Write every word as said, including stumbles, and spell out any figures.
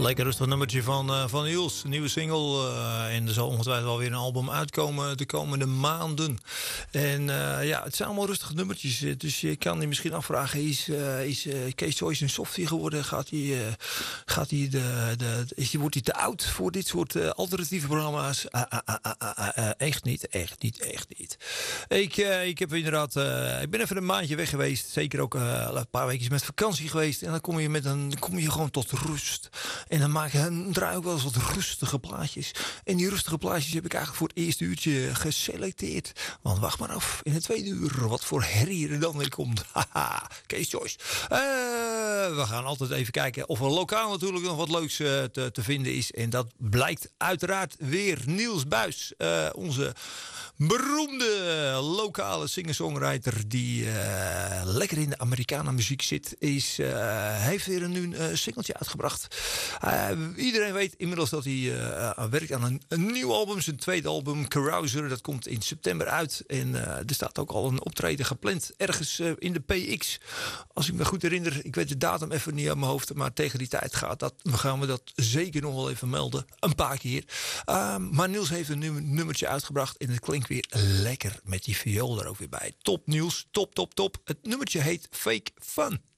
Lekker rustig nummertje van, uh, van Niels. Een nieuwe single. Uh, en er zal ongetwijfeld wel weer een album uitkomen de komende maanden. En uh, ja, het zijn allemaal rustige nummertjes. Dus je kan je misschien afvragen, is, uh, is uh, Kees Joyce een softie geworden? Gaat hij, uh, gaat hij de, de, is die, wordt hij te oud voor dit soort uh, alternatieve programma's? Uh, uh, uh, uh, uh, uh, echt niet, echt niet, echt niet. Ik, uh, ik heb inderdaad, uh, ik ben even een maandje weg geweest. Zeker ook uh, een paar weken met vakantie geweest. En dan kom je, met een, dan kom je gewoon tot rust. En dan maak je, dan draai ik ook wel eens wat rustige plaatjes. En die rustige plaatjes heb ik eigenlijk voor het eerste uurtje geselecteerd. Want wacht maar af, in het tweede uur, wat voor herrie er dan weer komt. Haha, Kees Joyce. Uh, we gaan altijd even kijken of er lokaal natuurlijk nog wat leuks uh, te, te vinden is. En dat blijkt uiteraard weer Niels Buijs. Uh, onze beroemde lokale singer-songwriter die uh, lekker in de Amerikaanse muziek zit. Is, uh, heeft weer een nieuw uh, singeltje uitgebracht. Uh, iedereen weet inmiddels dat hij uh, werkt aan een, een nieuw album. Zijn tweede album, Carouser. Dat komt in september uit. En uh, er staat ook al een optreden gepland. Ergens uh, in de P X. Als ik me goed herinner. Ik weet de datum even niet aan mijn hoofd. Maar tegen die tijd gaat dat, gaan we dat zeker nog wel even melden. Een paar keer. Uh, maar Niels heeft een nieuw nummertje uitgebracht. En het klinkt weer lekker met die viool er ook weer bij. Top Niels. Top, top, top. Het nummertje heet Fake Fun.